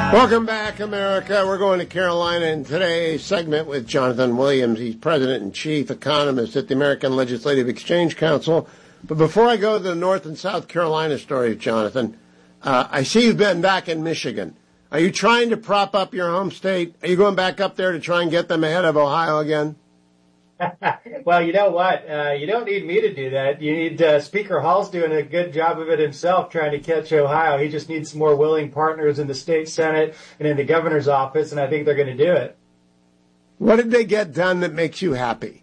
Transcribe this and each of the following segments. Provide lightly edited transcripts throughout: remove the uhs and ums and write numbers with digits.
Welcome back, America. We're going to Carolina in today's segment with Jonathan Williams. He's president and chief economist at the American Legislative Exchange Council. But before I go to the North and South Carolina stories, Jonathan, I see you've been back in Michigan. Are you trying to prop up your home state? Are you going back up there to try and get them ahead of Ohio again? Well, you know what? You don't need me to do that. You need Speaker Hall's doing a good job of it himself, trying to catch Ohio. He just needs some more willing partners in the state Senate and in the governor's office, and I think they're going to do it. What did they get done that makes you happy?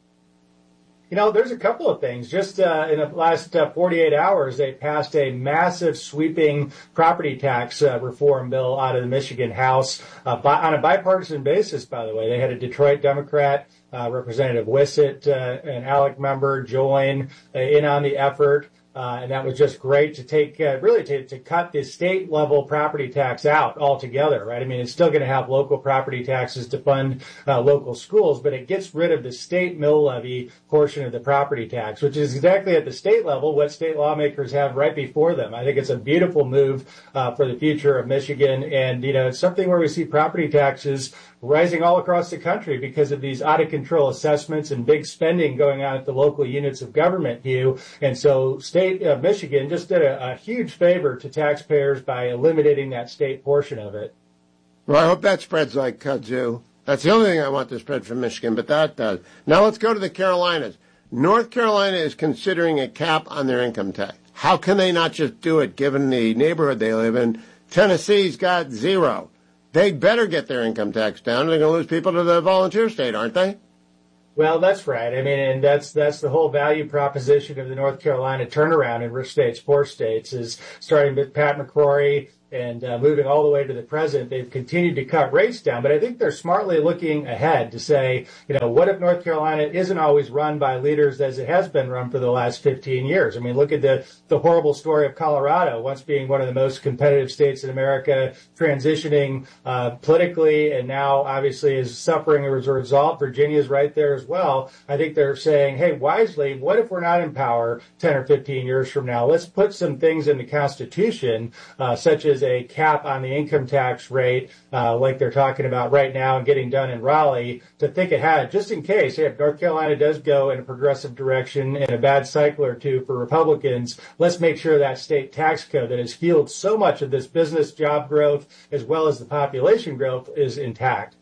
You know, there's a couple of things. Just in the last 48 hours, they passed a massive sweeping property tax reform bill out of the Michigan House on a bipartisan basis, by the way. They had a Detroit Democrat, Representative Wissett, an ALEC member, join in on the effort. And that was just great to take, really to cut the state level property tax out altogether, right? I mean, it's still going to have local property taxes to fund local schools, but it gets rid of the state mill levy portion of the property tax, which is exactly at the state level what state lawmakers have right before them. I think it's a beautiful move for the future of Michigan. And, you know, it's something where we see property taxes rising all across the country because of these out of control assessments and big spending going on at the local units of government, Hugh. And so state of Michigan just did a huge favor to taxpayers by eliminating that state portion of it. Well, I hope that spreads like kudzu. That's the only thing I want to spread from Michigan, but that does. Now let's go to the Carolinas. North Carolina is considering a cap on their income tax. How can they not just do it given the neighborhood they live in? Tennessee's got zero. They'd better get their income tax down. They're going to lose people to the volunteer state, aren't they? Well, that's right. I mean, and that's the whole value proposition of the North Carolina turnaround in rich states, poor states, is starting with Pat McCrory and moving all the way to the present. They've continued to cut rates down, but I think they're smartly looking ahead to say, you know, what if North Carolina isn't always run by leaders as it has been run for the last 15 years? I mean, look at the horrible story of Colorado, once being one of the most competitive states in America, transitioning politically, and now obviously is suffering as a result. Virginia's right there as well. I think they're saying, hey, wisely, what if we're not in power 10 or 15 years from now? Let's put some things in the Constitution, such as a cap on the income tax rate, like they're talking about right now and getting done in Raleigh, to think ahead, just in case, if North Carolina does go in a progressive direction in a bad cycle or two for Republicans, let's make sure that state tax code that has fueled so much of this business job growth as well as the population growth is intact.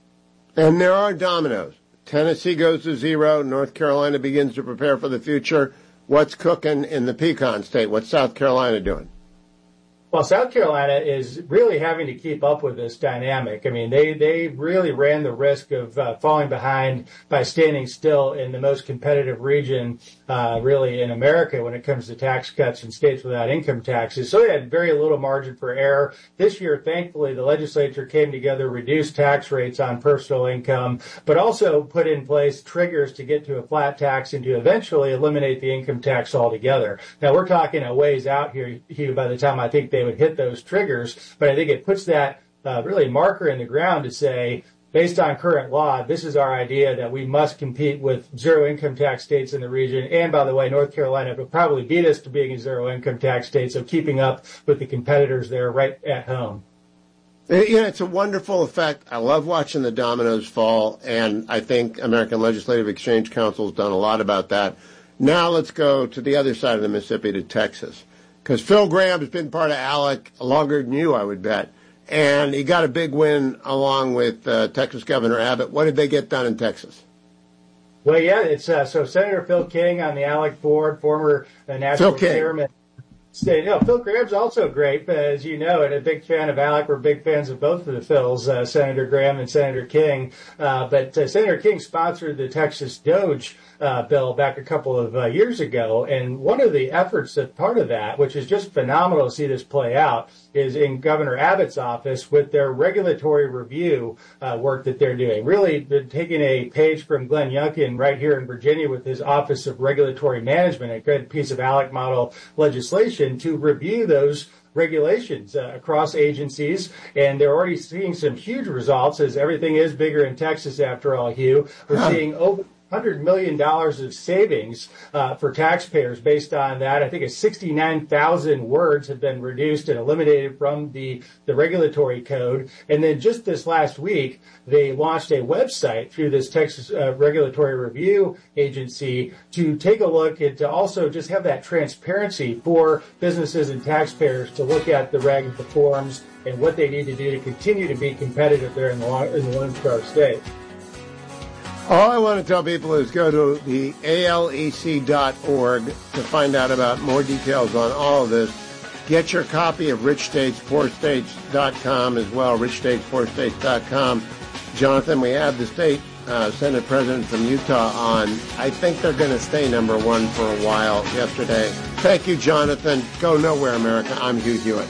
And there are dominoes. Tennessee goes to zero. North Carolina begins to prepare for the future. What's cooking in the pecan state? What's South Carolina doing? Well, South Carolina is really having to keep up with this dynamic. I mean, they really ran the risk of falling behind by standing still in the most competitive region, really in America when it comes to tax cuts in states without income taxes. So they had very little margin for error. This year, thankfully, the legislature came together, reduced tax rates on personal income, but also put in place triggers to get to a flat tax and to eventually eliminate the income tax altogether. Now, we're talking a ways out here, Hugh, by the time I think they would hit those triggers, but I think it puts that really marker in the ground to say, based on current law, this is our idea that we must compete with zero income tax states in the region. And by the way, North Carolina will probably beat us to being a zero income tax state, so keeping up with the competitors there right at home. You know, it's a wonderful effect. I love watching the dominoes fall, and I think American Legislative Exchange Council has done a lot about that. Now let's go to the other side of the Mississippi, to Texas. Because Phil Graham's been part of ALEC longer than you, I would bet. And he got a big win along with Texas Governor Abbott. What did they get done in Texas? Well, yeah, it's so Senator Phil King on the ALEC board, former national chairman. You know, Phil Graham's also great, as you know, and a big fan of ALEC. We're big fans of both of the Phils, Senator Graham and Senator King. But Senator King sponsored the Texas DOGE bill back a couple of years ago. And one of the efforts that part of that, which is just phenomenal to see this play out, is in Governor Abbott's office with their regulatory review work that they're doing. Really they're taking a page from Glenn Youngkin right here in Virginia with his Office of Regulatory Management, a good piece of ALEC model legislation to review those regulations across agencies, and they're already seeing some huge results, as everything is bigger in Texas after all, Hugh. We're seeing $100 million of savings for taxpayers based on that. I think it's 69,000 words have been reduced and eliminated from the regulatory code. And then just this last week, they launched a website through this Texas Regulatory Review Agency to take a look and to also just have that transparency for businesses and taxpayers to look at the regs, the forms, and what they need to do to continue to be competitive there in the Lone Star State. All I want to tell people is go to the ALEC.org to find out about more details on all of this. Get your copy of richstatespoorstates.com as well, richstatespoorstates.com. Jonathan, we have the state Senate president from Utah on. I think they're going to stay number one for a while yesterday. Thank you, Jonathan. Go nowhere, America. I'm Hugh Hewitt.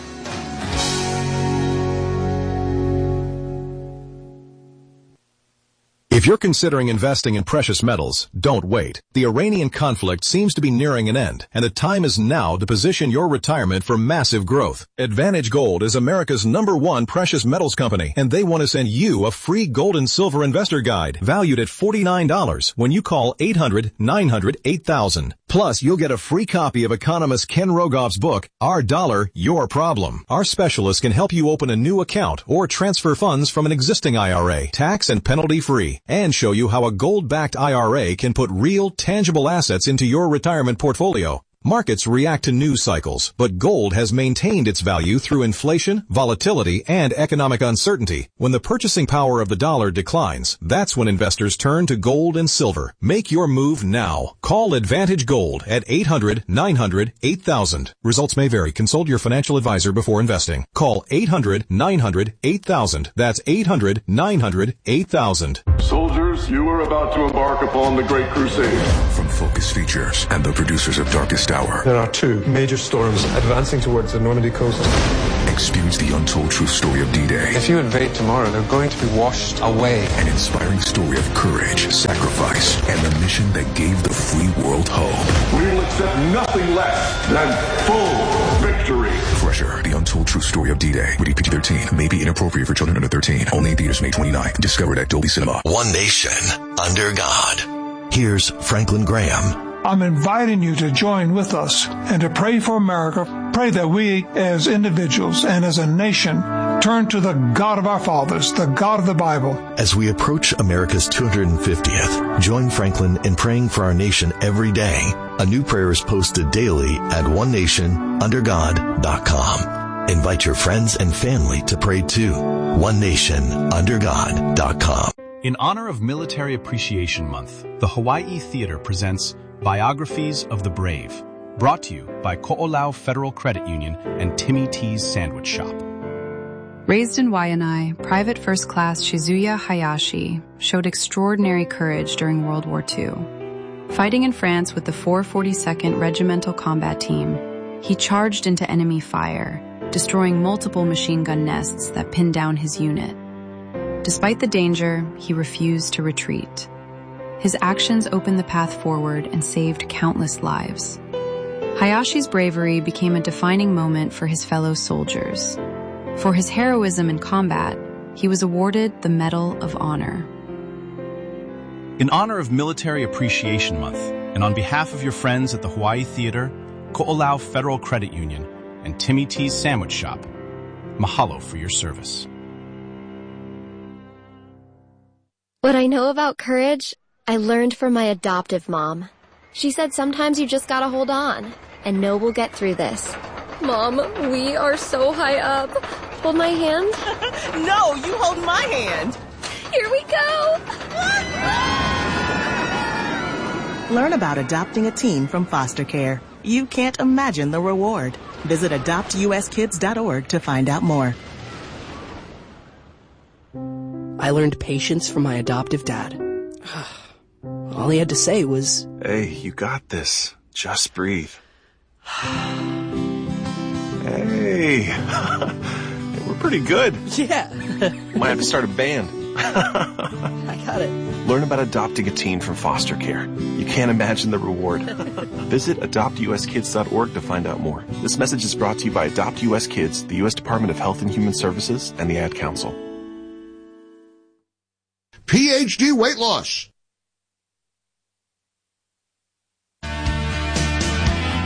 If you're considering investing in precious metals, don't wait. The Iranian conflict seems to be nearing an end, and the time is now to position your retirement for massive growth. Advantage Gold is America's #1 precious metals company, and they want to send you a free gold and silver investor guide valued at $49 when you call 800-900-8000. Plus, you'll get a free copy of economist Ken Rogoff's book, Our Dollar, Your Problem. Our specialists can help you open a new account or transfer funds from an existing IRA, tax and penalty free, and show you how a gold-backed IRA can put real, tangible assets into your retirement portfolio. Markets react to news cycles, but gold has maintained its value through inflation, volatility, and economic uncertainty. When the purchasing power of the dollar declines, that's when investors turn to gold and silver. Make your move now. Call Advantage Gold at 800-900-8000. Results may vary. Consult your financial advisor before investing. Call 800-900-8000. That's 800-900-8000. Soldiers, you are about to embark upon the Great Crusade. From Focus Features and the producers of Darkest Hour. There are 2 major storms advancing towards the Normandy coast. Experience the untold true story of D-Day. If you invade tomorrow, they're going to be washed away. An inspiring story of courage, sacrifice, and the mission that gave the free world hope. We will accept nothing less than full victory. Fresher, the untold true story of D-Day. Rated PG-13. May be inappropriate for children under 13. Only in theaters May 29. Discovered at Dolby Cinema. One nation under God. Here's Franklin Graham. I'm inviting you to join with us and to pray for America. Pray that we as individuals and as a nation turn to the God of our fathers, the God of the Bible. As we approach America's 250th, join Franklin in praying for our nation every day. A new prayer is posted daily at onenationundergod.com. Invite your friends and family to pray too. onenationundergod.com. In honor of Military Appreciation Month, the Hawaii Theater presents Biographies of the Brave, brought to you by Ko'olau Federal Credit Union and Timmy T's Sandwich Shop. Raised in Waianae, Private First Class Shizuya Hayashi showed extraordinary courage during World War II. Fighting in France with the 442nd Regimental Combat Team, he charged into enemy fire, destroying multiple machine gun nests that pinned down his unit. Despite the danger, he refused to retreat. His actions opened the path forward and saved countless lives. Hayashi's bravery became a defining moment for his fellow soldiers. For his heroism in combat, he was awarded the Medal of Honor. In honor of Military Appreciation Month, and on behalf of your friends at the Hawaii Theater, Ko'olau Federal Credit Union, and Timmy T's Sandwich Shop, mahalo for your service. What I know about courage, I learned from my adoptive mom. She said sometimes you just gotta hold on and know we'll get through this. Mom, we are so high up. Hold my hand. No, you hold my hand. Here we go. Learn about adopting a teen from foster care. You can't imagine the reward. Visit adoptuskids.org to find out more. I learned patience from my adoptive dad. All he had to say was, "Hey, you got this. Just breathe." Hey, we're pretty good. Yeah. Might have to start a band. I got it. Learn about adopting a teen from foster care. You can't imagine the reward. Visit adoptuskids.org to find out more. This message is brought to you by Adopt US Kids, the U.S. Department of Health and Human Services, and the Ad Council. PhD weight loss.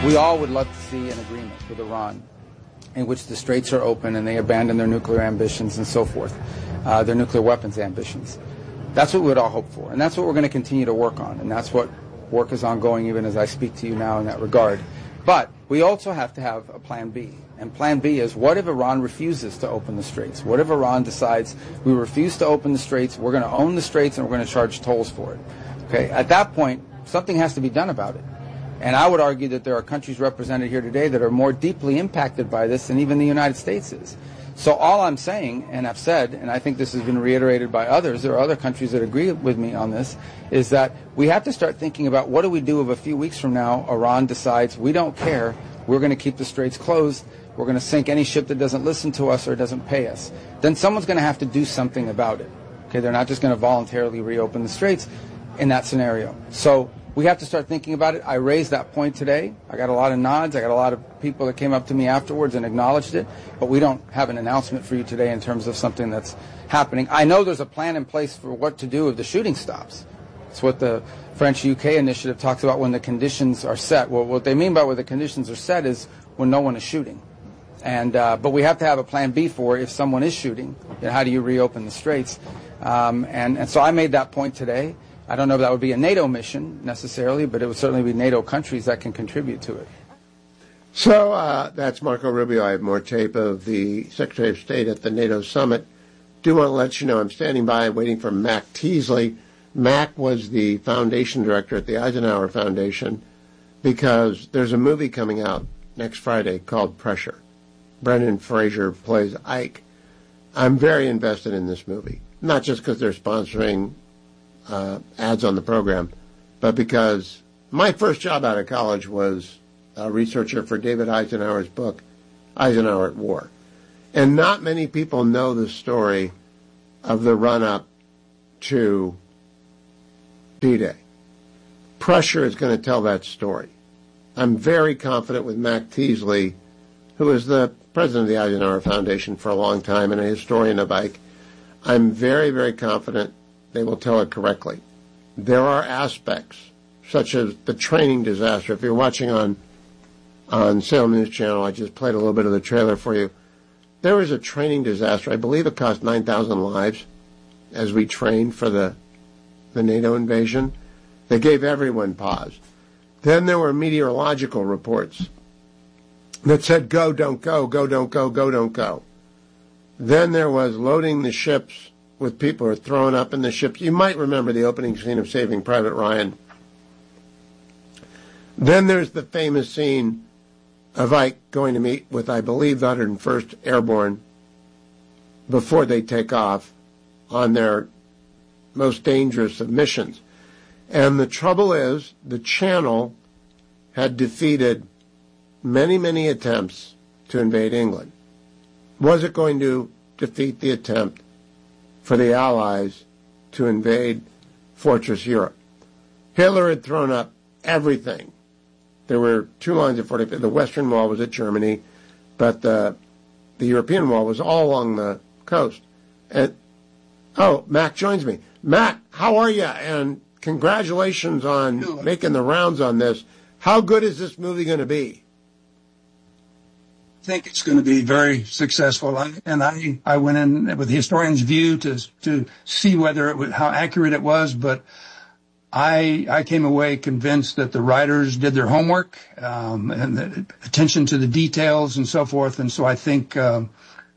We all would love to see an agreement with Iran in which the straits are open and they abandon their nuclear ambitions and so forth, their nuclear weapons ambitions. That's what we would all hope for, and that's what we're going to continue to work on, and that's what work is ongoing even as I speak to you now in that regard. But we also have to have a plan B, and plan B is, what if Iran refuses to open the straits? What if Iran decides we refuse to open the straits, we're going to own the straits, and we're going to charge tolls for it? Okay, at that point, something has to be done about it. And I would argue that there are countries represented here today that are more deeply impacted by this than even the United States is. So all I'm saying, and I've said, and I think this has been reiterated by others, there are other countries that agree with me on this, is that we have to start thinking about what do we do if a few weeks from now Iran decides we don't care, we're going to keep the straits closed, we're going to sink any ship that doesn't listen to us or doesn't pay us. Then someone's going to have to do something about it. Okay, they're not just going to voluntarily reopen the straits in that scenario. So we have to start thinking about it. I raised that point today. I got a lot of nods. I got a lot of people that came up to me afterwards and acknowledged it. But we don't have an announcement for you today in terms of something that's happening. I know there's a plan in place for what to do if the shooting stops. It's what the French-UK initiative talks about when the conditions are set. Well, what they mean by when the conditions are set is when no one is shooting. And but we have to have a plan B for if someone is shooting. You know, how do you reopen the straits? And so I made that point today. I don't know if that would be a NATO mission necessarily, but it would certainly be NATO countries that can contribute to it. So that's Marco Rubio. I have more tape of the Secretary of State at the NATO summit. Do want to let you know I'm standing by waiting for Mac Teasley. Mac was the foundation director at the Eisenhower Foundation because there's a movie coming out next Friday called Pressure. Brendan Fraser plays Ike. I'm very invested in this movie, not just because they're sponsoring ads on the program, but because my first job out of college was a researcher for David Eisenhower's book, Eisenhower at War. And not many people know the story of the run-up to D-Day. Pressure is going to tell that story. I'm very confident with Mac Teasley, who is the president of the Eisenhower Foundation for a long time and a historian of Ike. I'm very, very confident they will tell it correctly. There are aspects, such as the training disaster. If you're watching on Salem News Channel, I just played a little bit of the trailer for you. There was a training disaster. I believe it cost 9,000 lives as we trained for the NATO invasion. They gave everyone pause. Then there were meteorological reports that said, go, don't go, go, don't go, go, don't go. Then there was loading the ships with people who are thrown up in the ships. You might remember the opening scene of Saving Private Ryan. Then there's the famous scene of Ike going to meet with, I believe, the 101st Airborne before they take off on their most dangerous of missions. And the trouble is, the Channel had defeated many, many attempts to invade England. Was it going to defeat the attempt for the Allies to invade Fortress Europe? Hitler had thrown up everything. There were two lines of fortifications. The Western Wall was at Germany, but the European Wall was all along the coast. And Mac joins me. Mac, how are you? And congratulations on making the rounds on this. How good is this movie going to be? I think it's going to be very successful, and I went in with the historian's view to see whether it was, how accurate it was, but I came away convinced that the writers did their homework and the attention to the details and so forth, and so I think and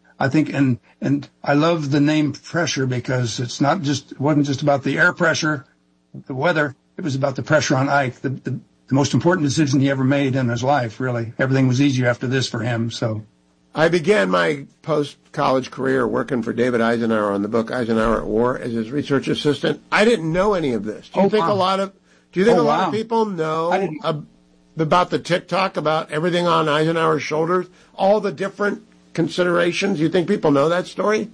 I love the name Pressure because it wasn't just about the air pressure, the weather. It was about the pressure on Ike, the most important decision he ever made in his life, really. Everything was easier after this for him. So, I began my post-college career working for David Eisenhower on the book Eisenhower at War as his research assistant. I didn't know any of this. Do you think a lot of people know about the TikTok, about everything on Eisenhower's shoulders, all the different considerations? You think people know that story?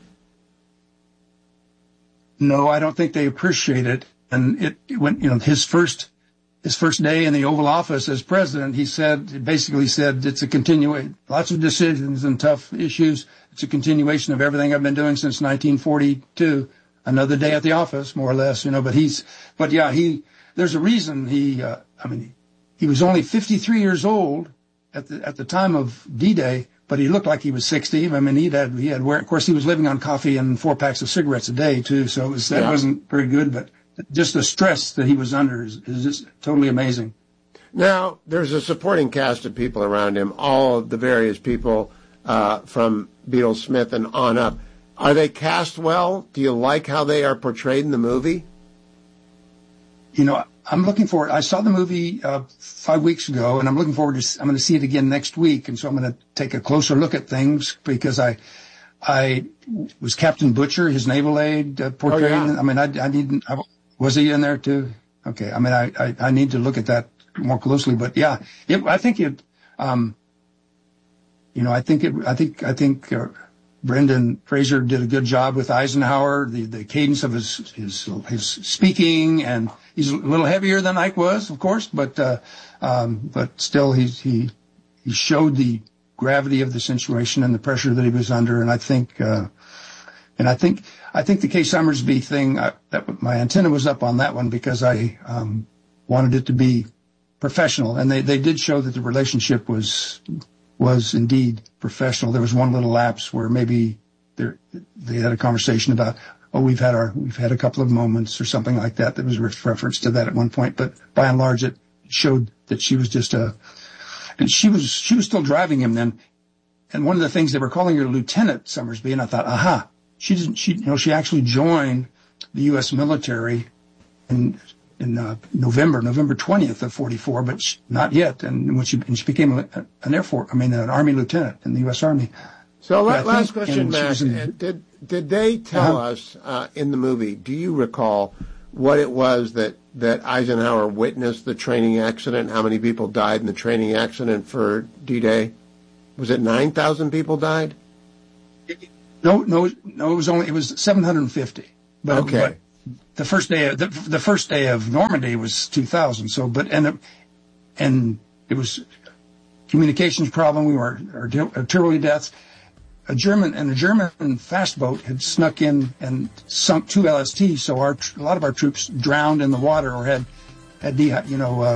No, I don't think they appreciate it. And when his first day in the Oval Office as president, he basically said it's a continuation, lots of decisions and tough issues. It's a continuation of everything I've been doing since 1942. Another day at the office, more or less, but there's a reason he he was only 53 years old at the time of D-Day, but he looked like he was 60. I mean, he had of course, he was living on coffee and 4 packs of cigarettes a day too. So that wasn't very good, but just the stress that he was under is just totally amazing. Now, there's a supporting cast of people around him, all of the various people from Beetle Smith and on up. Are they cast well? Do you like how they are portrayed in the movie? You know, I'm looking forward. I saw the movie 5 weeks ago, and I'm looking forward to. I'm going to see it again next week, and so I'm going to take a closer look at things because I was Captain Butcher, his naval aide, portraying. Oh, yeah. I mean, was he in there too? Okay. I mean, I need to look at that more closely, but yeah, I think Brendan Fraser did a good job with Eisenhower. The cadence of his speaking, and he's a little heavier than Ike was, of course, but still he showed the gravity of the situation and the pressure that he was under. And I think the Kay Summersby thing, that my antenna was up on that one because I wanted it to be professional, and they did show that the relationship was indeed professional. There was one little lapse where maybe they had a conversation about, we've had a couple of moments or something like that. There was a reference to that at one point, but by and large, it showed that she was just and she was still driving him then. And one of the things, they were calling her Lieutenant Summersby, and I thought, she actually joined the U.S. military in November 20th of 44, but not yet. And when she became an Army lieutenant in the U.S. Army. So last question, Matt. Did they tell us in the movie, do you recall what it was that Eisenhower witnessed the training accident? How many people died in the training accident for D-Day? Was it 9,000 people died? No, it was 750. But, okay. But the first day of Normandy was 2,000. So, and it was communications problem. We were artillery deaths. A German fast boat had snuck in and sunk 2 LSTs. So a lot of our troops drowned in the water or had died of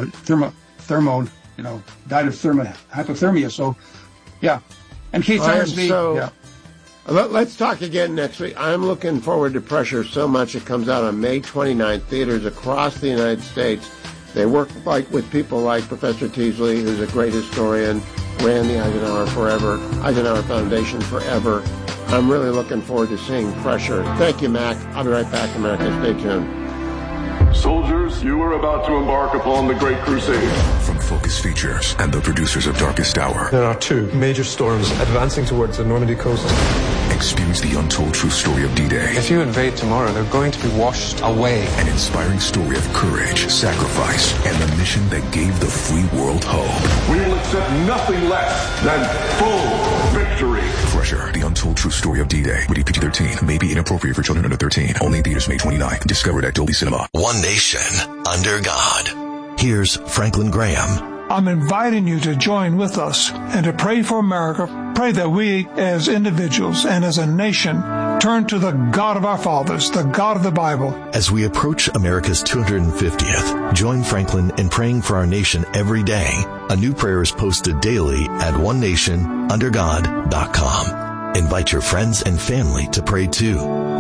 hypothermia. So, yeah. And Kate Summersby, Let's talk again next week. I'm looking forward to Pressure so much. It comes out on May 29th. Theaters across the United States. They work with people like Professor Teasley, who's a great historian, ran the Eisenhower Foundation forever. I'm really looking forward to seeing Pressure. Thank you, Mac. I'll be right back, America. Stay tuned. Soldiers, you are about to embark upon the Great Crusade. From Focus Features and the producers of Darkest Hour. There are 2 major storms advancing towards the Normandy coast. Experience the untold true story of D-Day. If you invade tomorrow, they're going to be washed away. An inspiring story of courage, sacrifice, and the mission that gave the free world hope. We will accept nothing less than full victory. Pressure, the untold true story of D-Day. Rated PG-13. May be inappropriate for children under 13. Only in theaters May 29th. Discovered at Dolby Cinema. One nation, under God. Here's Franklin Graham. I'm inviting you to join with us and to pray for America. Pray that we, as individuals and as a nation, turn to the God of our fathers, the God of the Bible. As we approach America's 250th, join Franklin in praying for our nation every day. A new prayer is posted daily at onenationundergod.com. Invite your friends and family to pray too.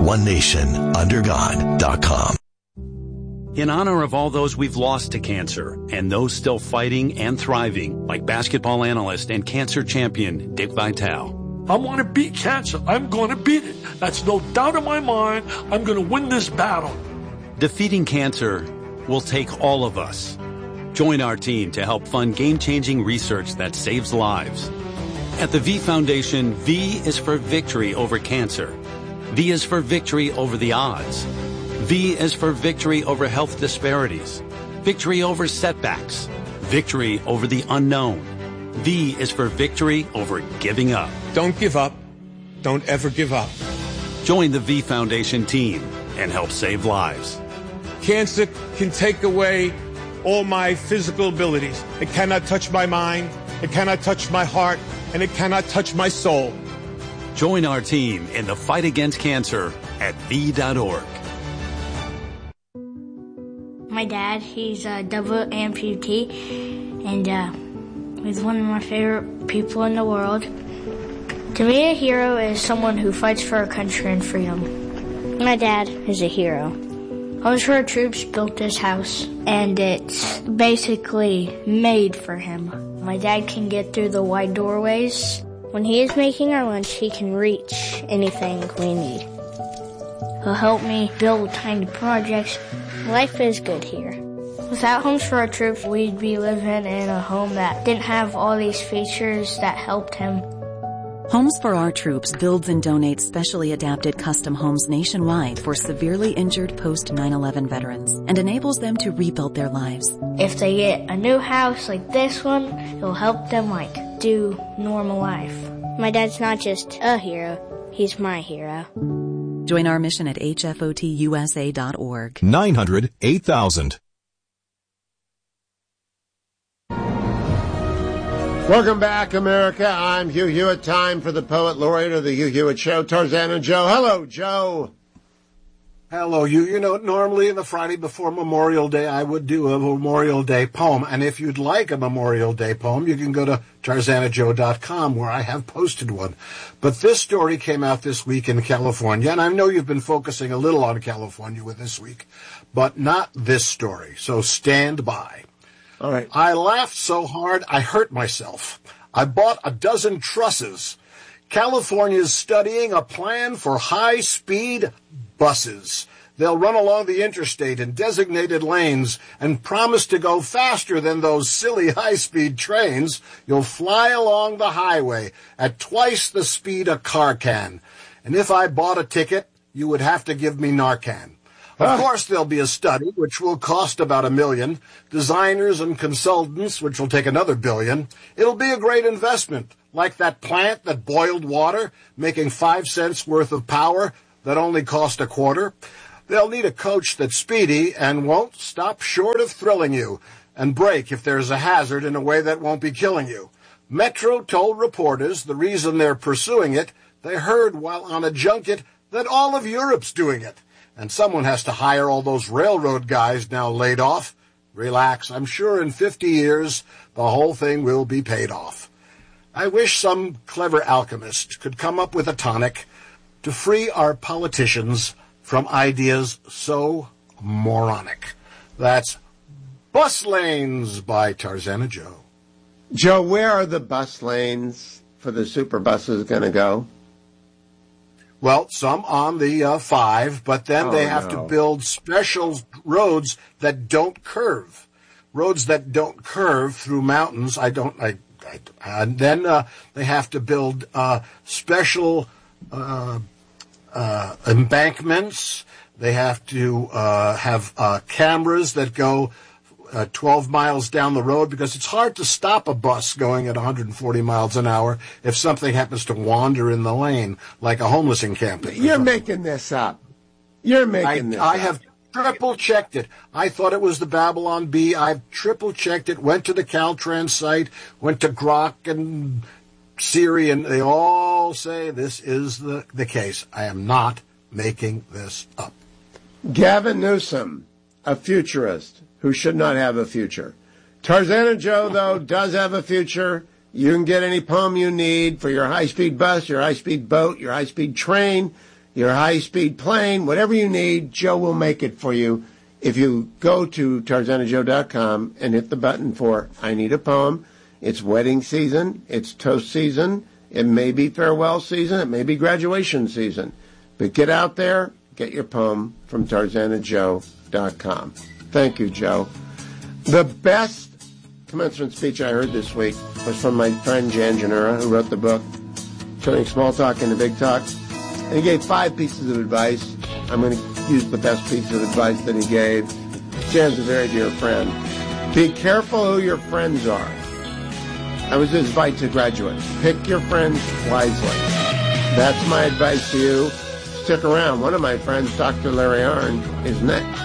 onenationundergod.com. In honor of all those we've lost to cancer and those still fighting and thriving, like basketball analyst and cancer champion Dick Vitale. I want to beat cancer. I'm going to beat it. That's no doubt in my mind. I'm going to win this battle. Defeating cancer will take all of us. Join our team to help fund game-changing research that saves lives. At the V Foundation, V is for victory over cancer. V is for victory over the odds. V is for victory over health disparities, victory over setbacks, victory over the unknown. V is for victory over giving up. Don't give up. Don't ever give up. Join the V Foundation team and help save lives. Cancer can take away all my physical abilities. It cannot touch my mind, it cannot touch my heart, and it cannot touch my soul. Join our team in the fight against cancer at V.org. My dad, he's a double amputee, and he's one of my favorite people in the world. To me, a hero is someone who fights for our country and freedom. My dad is a hero. Homes for Our Troops built this house, and it's basically made for him. My dad can get through the wide doorways. When he is making our lunch, he can reach anything we need. He'll help me build tiny projects. Life is good here. Without Homes for Our Troops, we'd be living in a home that didn't have all these features that helped him. Homes for Our Troops builds and donates specially adapted custom homes nationwide for severely injured post-9/11 veterans and enables them to rebuild their lives. If they get a new house like this one, it'll help them do normal life. My dad's not just a hero, he's my hero. Join our mission at hfotusa.org. 900-8000. Welcome back, America. I'm Hugh Hewitt. Time for the Poet Laureate of the Hugh Hewitt Show, Tarzana Joe. Hello, Joe. Hello, Hugh. You know, normally the Friday before Memorial Day, I would do a Memorial Day poem. And if you'd like a Memorial Day poem, you can go to tarzanajoe.com, where I have posted one. But this story came out this week in California, and I know you've been focusing a little on California with this week, but not this story. So stand by. All right. I laughed so hard I hurt myself. I bought a dozen trusses. California's studying a plan for high-speed buses. They'll run along the interstate in designated lanes and promise to go faster than those silly high-speed trains. You'll fly along the highway at twice the speed a car can. And if I bought a ticket, you would have to give me Narcan. Of course, there'll be a study, which will cost about $1 million, designers and consultants, which will take another $1 billion. It'll be a great investment, like that plant that boiled water, making 5 cents worth of power that only cost $0.25. They'll need a coach that's speedy and won't stop short of thrilling you, and brake if there's a hazard in a way that won't be killing you. Metro told reporters the reason they're pursuing it, they heard while on a junket that all of Europe's doing it. And someone has to hire all those railroad guys now laid off. Relax, I'm sure in 50 years the whole thing will be paid off. I wish some clever alchemist could come up with a tonic to free our politicians from ideas so moronic. That's Bus Lanes by Tarzana Joe. Joe, where are the bus lanes for the super buses going to go? Well, some on the 5, but then they have to build special roads that don't curve. Roads that don't curve through mountains. And then they have to build special embankments. They have to have cameras that go 12 miles down the road, because it's hard to stop a bus going at 140 miles an hour if something happens to wander in the lane, like a homeless encampment. You're making this up. You're making this up. I have triple-checked it. I thought it was the Babylon Bee. I've triple-checked it, went to the Caltrans site, went to Grok and Siri, and they all say this is the case. I am not making this up. Gavin Newsom, a futurist who should not have a future. Tarzana Joe, though, does have a future. You can get any poem you need for your high-speed bus, your high-speed boat, your high-speed train, your high-speed plane, whatever you need, Joe will make it for you. If you go to tarzanajoe.com and hit the button for I Need a Poem, it's wedding season, it's toast season, it may be farewell season, it may be graduation season. But get out there, get your poem from tarzanajoe.com. Thank you, Joe. The best commencement speech I heard this week was from my friend Jan Janura, who wrote the book, Turning Small Talk into Big Talk. And he gave 5 pieces of advice. I'm going to use the best piece of advice that he gave. Jan's a very dear friend. Be careful who your friends are. That was his advice to graduates. Pick your friends wisely. That's my advice to you. Stick around. One of my friends, Dr. Larry Arnn, is next.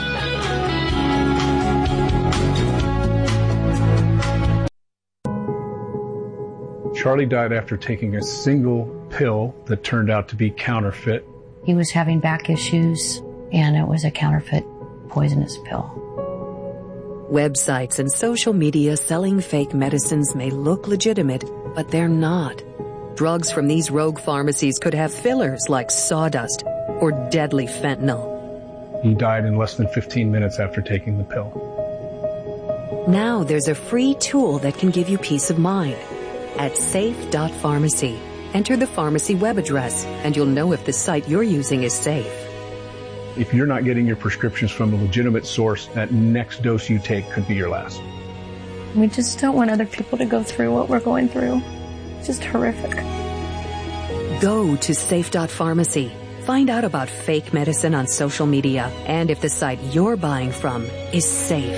Charlie died after taking a single pill that turned out to be counterfeit. He was having back issues, and it was a counterfeit poisonous pill. Websites and social media selling fake medicines may look legitimate, but they're not. Drugs from these rogue pharmacies could have fillers like sawdust or deadly fentanyl. He died in less than 15 minutes after taking the pill. Now there's a free tool that can give you peace of mind. At safe.pharmacy, enter the pharmacy web address and you'll know if the site you're using is safe. If you're not getting your prescriptions from a legitimate source, that next dose you take could be your last. We just don't want other people to go through what we're going through. It's just horrific. Go to safe.pharmacy. Find out about fake medicine on social media and if the site you're buying from is safe.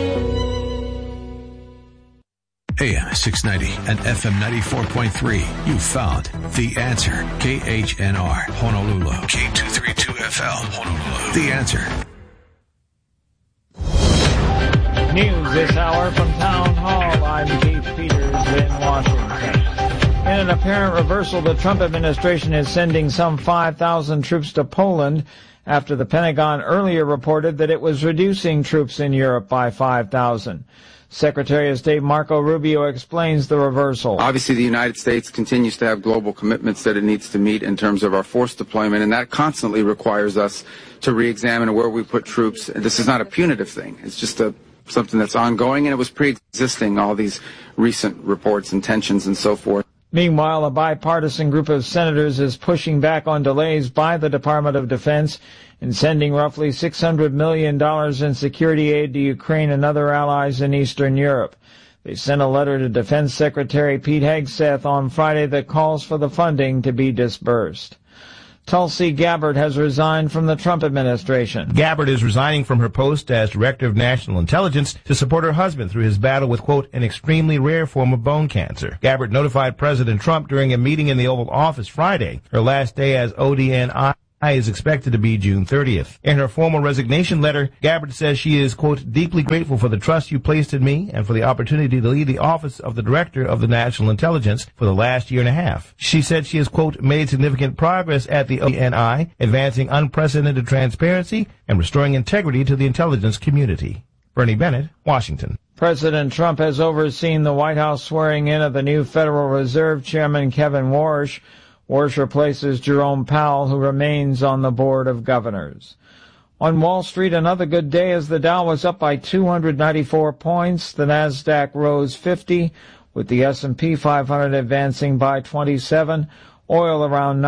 AM 690 and FM 94.3. You found The Answer. KHNR, Honolulu. K232FL, Honolulu. The Answer. News this hour from Town Hall. I'm Keith Peters in Washington. In an apparent reversal, the Trump administration is sending some 5,000 troops to Poland after the Pentagon earlier reported that it was reducing troops in Europe by 5,000. Secretary of State Marco Rubio explains the reversal. Obviously, the United States continues to have global commitments that it needs to meet in terms of our force deployment, and that constantly requires us to re-examine where we put troops. And this is not a punitive thing. It's just something that's ongoing, and it was pre-existing, all these recent reports and tensions and so forth. Meanwhile, a bipartisan group of senators is pushing back on delays by the Department of Defense in sending roughly $600 million in security aid to Ukraine and other allies in Eastern Europe. They sent a letter to Defense Secretary Pete Hegseth on Friday that calls for the funding to be disbursed. Tulsi Gabbard has resigned from the Trump administration. Gabbard is resigning from her post as Director of National Intelligence to support her husband through his battle with, quote, an extremely rare form of bone cancer. Gabbard notified President Trump during a meeting in the Oval Office Friday. Her last day as ODNI is expected to be June 30th. In her formal resignation letter, Gabbard says she is, quote, deeply grateful for the trust you placed in me and for the opportunity to lead the office of the Director of the National Intelligence for the last year and a half. She said she has, quote, made significant progress at the ODNI, advancing unprecedented transparency and restoring integrity to the intelligence community. Bernie Bennett, Washington. President Trump has overseen the White House swearing in of the new Federal Reserve Chairman Kevin Warsh. Warsh replaces Jerome Powell, who remains on the Board of Governors. On Wall Street, another good day as the Dow was up by 294 points. The Nasdaq rose 50, with the S&P 500 advancing by 27. Oil around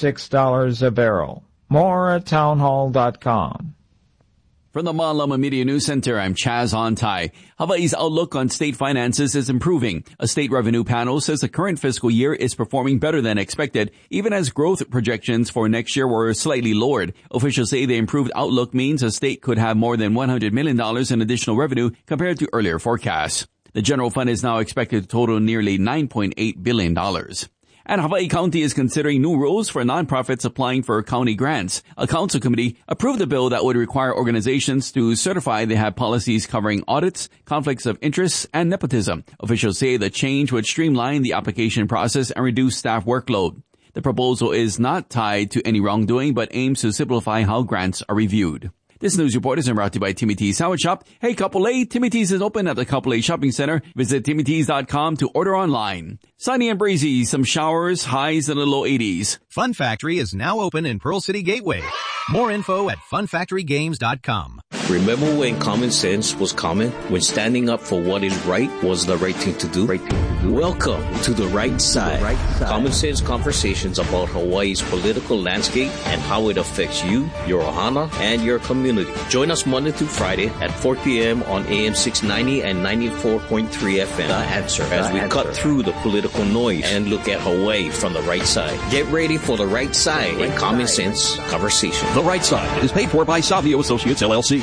$96 a barrel. More at townhall.com. From the Malama Media News Center, I'm Chaz Ontai. Hawaii's outlook on state finances is improving. A state revenue panel says the current fiscal year is performing better than expected, even as growth projections for next year were slightly lowered. Officials say the improved outlook means the state could have more than $100 million in additional revenue compared to earlier forecasts. The general fund is now expected to total nearly $9.8 billion. And Hawaii County is considering new rules for nonprofits applying for county grants. A council committee approved a bill that would require organizations to certify they have policies covering audits, conflicts of interest, and nepotism. Officials say the change would streamline the application process and reduce staff workload. The proposal is not tied to any wrongdoing, but aims to simplify how grants are reviewed. This news report is brought to you by Timmy T's Sandwich Shop. Hey, Kapolei, Timmy T's is open at the Kapolei Shopping Center. Visit TimmyT's.com to order online. Sunny and breezy, some showers, highs in the low 80s. Fun Factory is now open in Pearl City Gateway. More info at funfactorygames.com. Remember when common sense was common? When standing up for what is right was the right thing to do? Welcome to The Right Side. Common sense conversations about Hawaii's political landscape and how it affects you, your ohana, and your community. Join us Monday through Friday at 4 p.m. on AM 690 and 94.3 FM. The Answer. As we cut through the political noise and look at Hawaii from the right side. Get ready for The Right Side and common sense conversation. The Right Side is paid for by Savio Associates, LLC.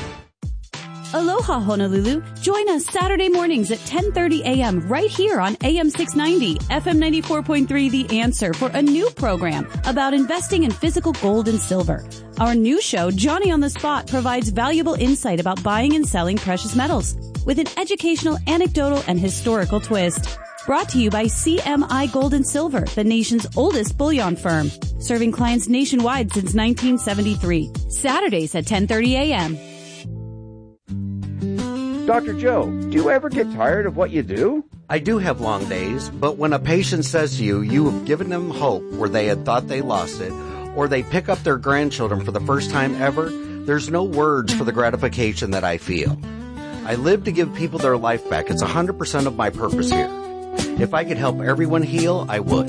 Aloha, Honolulu. Join us Saturday mornings at 10:30 a.m. right here on AM 690, FM 94.3 The Answer for a new program about investing in physical gold and silver. Our new show, Johnny on the Spot, provides valuable insight about buying and selling precious metals with an educational, anecdotal, and historical twist. Brought to you by CMI Gold and Silver, the nation's oldest bullion firm, serving clients nationwide since 1973. Saturdays at 10:30 a.m. Dr. Joe, do you ever get tired of what you do? I do have long days, but when a patient says to you, you have given them hope where they had thought they lost it, or they pick up their grandchildren for the first time ever, there's no words for the gratification that I feel. I live to give people their life back. It's 100% of my purpose here. If I could help everyone heal, I would.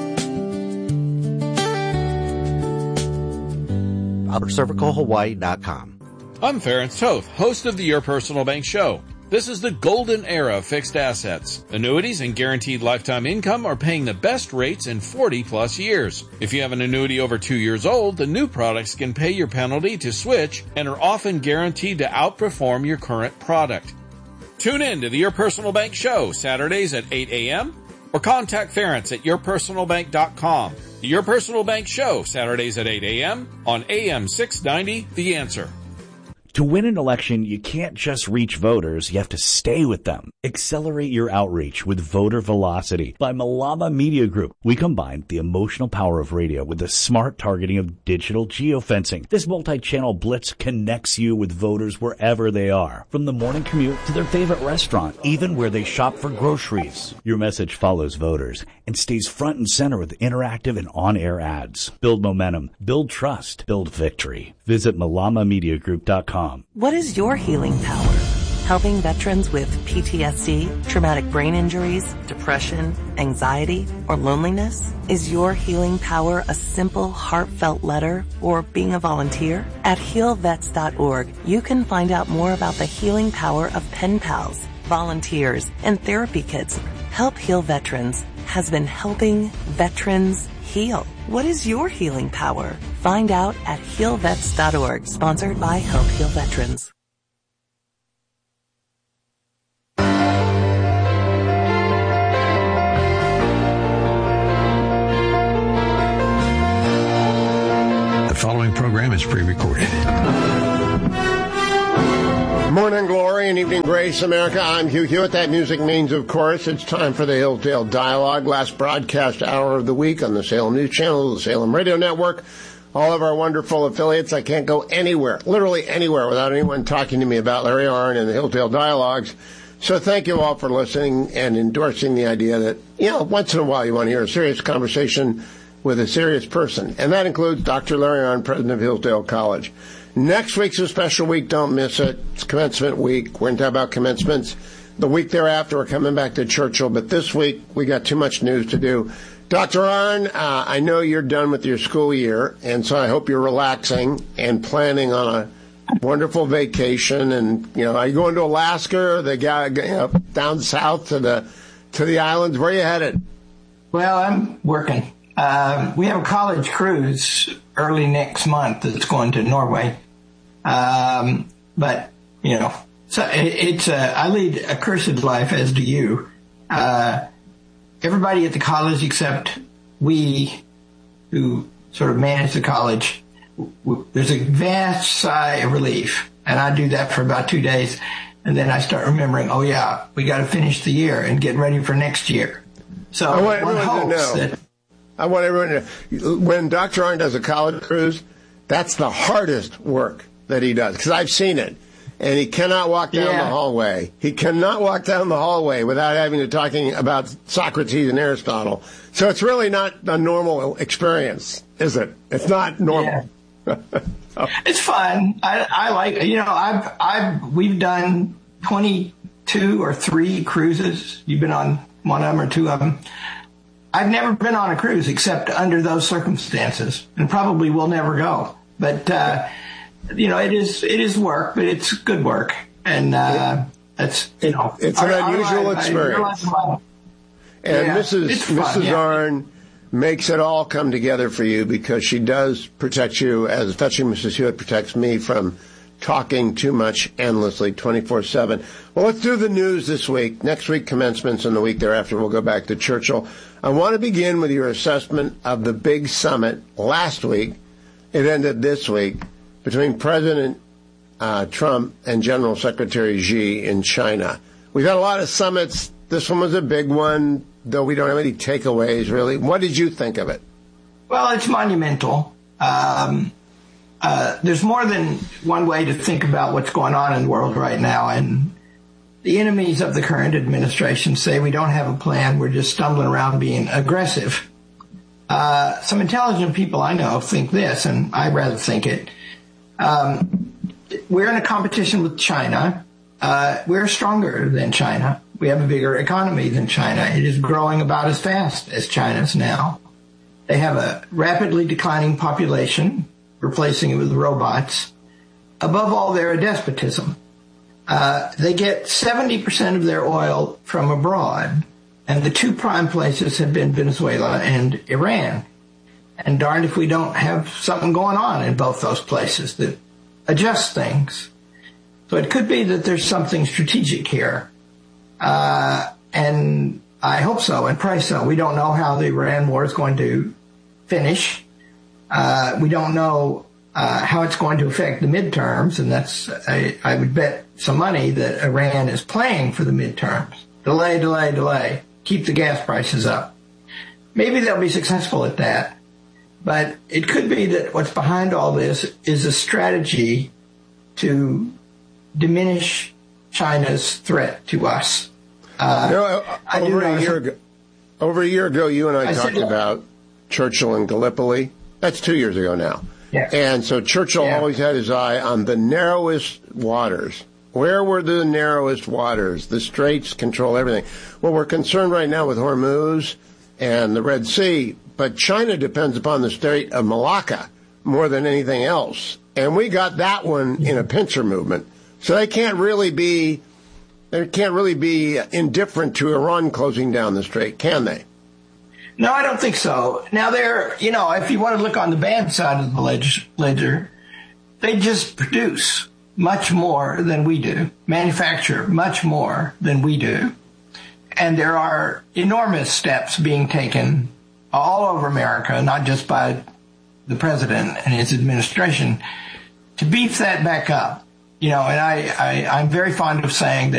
CervicalHawaii.com. I'm Ferenc Toth, host of the Your Personal Bank Show. This is the golden era of fixed assets. Annuities and guaranteed lifetime income are paying the best rates in 40-plus years. If you have an annuity over 2 years old, the new products can pay your penalty to switch and are often guaranteed to outperform your current product. Tune in to the Your Personal Bank Show, Saturdays at 8 a.m. or contact Ferenc at yourpersonalbank.com. The Your Personal Bank Show, Saturdays at 8 a.m. on AM 690, The Answer. To win an election, you can't just reach voters, you have to stay with them. Accelerate your outreach with Voter Velocity by Malama Media Group. We combine the emotional power of radio with the smart targeting of digital geofencing. This multi-channel blitz connects you with voters wherever they are, from the morning commute to their favorite restaurant, even where they shop for groceries. Your message follows voters and stays front and center with interactive and on-air ads. Build momentum, build trust, build victory. Visit malamamediagroup.com. What is your healing power? Helping veterans with PTSD, traumatic brain injuries, depression, anxiety, or loneliness? Is your healing power a simple, heartfelt letter or being a volunteer? At healvets.org, you can find out more about the healing power of pen pals, volunteers, and therapy kits. Help Heal Veterans has been helping veterans heal. What is your healing power? Find out at healvets.org, sponsored by Help Heal Veterans. The following program is pre-recorded. Morning glory and evening grace, America. I'm Hugh Hewitt. That music means, of course, it's time for the Hillsdale Dialogue, last broadcast hour of the week on the Salem News Channel, the Salem Radio Network, all of our wonderful affiliates. I can't go anywhere, literally anywhere, without anyone talking to me about Larry Arnn and the Hillsdale Dialogues. So thank you all for listening and endorsing the idea that, once in a while you want to hear a serious conversation with a serious person. And that includes Dr. Larry Arnn, president of Hillsdale College. Next week's a special week. Don't miss it. It's commencement week. We're going to talk about commencements. The week thereafter, we're coming back to Churchill. But this week, we got too much news to do. Dr. Arnn, I know you're done with your school year, and so I hope you're relaxing and planning on a wonderful vacation. And, are you going to Alaska or down south to the islands? Where are you headed? Well, I'm working. We have a college cruise early next month that's going to Norway. But, so I lead a cursed life, as do you. Everybody at the college except we who sort of manage the college, there's a vast sigh of relief. And I do that for about 2 days. And then I start remembering, we got to finish the year and get ready for next year. So I want everyone to know, when Dr. Arnn does a college cruise, that's the hardest work that he does, because I've seen it. And he cannot walk down the hallway. He cannot walk down the hallway without having to talking about Socrates and Aristotle. So it's really not a normal experience, is it? It's not normal. Yeah. It's fun. I like, we've done 22 or 3 cruises. You've been on one of them or 2 of them. I've never been on a cruise except under those circumstances, and probably will never go. But, it is work, but it's good work. And, it's an unusual experience. And Mrs. Arnn makes it all come together for you, because she does protect you, especially Mrs. Hewitt protects me from talking too much endlessly 24/7. Well, let's do the news this week. Next week, commencements, and the week thereafter, we'll go back to Churchill. I want to begin with your assessment of the big summit last week. It ended this week between President Trump and General Secretary Xi in China. We've had a lot of summits. This one was a big one, though we don't have any takeaways, really. What did you think of it? Well, it's monumental. There's more than one way to think about what's going on in the world right now. And the enemies of the current administration say we don't have a plan, we're just stumbling around being aggressive. Some intelligent people I know think this, and I rather think it. We're in a competition with China. We're stronger than China. We have a bigger economy than China. It is growing about as fast as China's now. They have a rapidly declining population, replacing it with robots. Above all, they're a despotism. They get 70% of their oil from abroad, and the two prime places have been Venezuela and Iran. And darned if we don't have something going on in both those places that adjusts things. So it could be that there's something strategic here. And I hope so and pray so. We don't know how the Iran war is going to finish. We don't know how it's going to affect the midterms, and that's I would bet some money that Iran is playing for the midterms. Delay, delay, delay. Keep the gas prices up. Maybe they'll be successful at that, but it could be that what's behind all this is a strategy to diminish China's threat to us. Over a year ago, you and I talked about Churchill and Gallipoli. That's 2 years ago now. Yes. And so Churchill always had his eye on the narrowest waters. Where were the narrowest waters? The straits control everything. Well, we're concerned right now with Hormuz and the Red Sea, but China depends upon the Strait of Malacca more than anything else. And we got that one in a pincer movement. So they can't really be indifferent to Iran closing down the strait, can they? No, I don't think so. Now, if you want to look on the bad side of the ledger, they just produce much more than we do, manufacture much more than we do. And there are enormous steps being taken all over America, not just by the president and his administration, to beef that back up. And I'm very fond of saying that